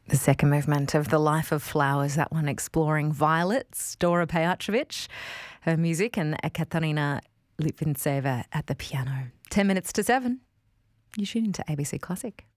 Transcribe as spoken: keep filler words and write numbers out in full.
The second movement of The Life of Flowers, that one exploring violets, Dora Pejacevic, her music, and Ekaterina Litvintseva at the piano. Ten minutes to seven. You're tuning to A B C Classic.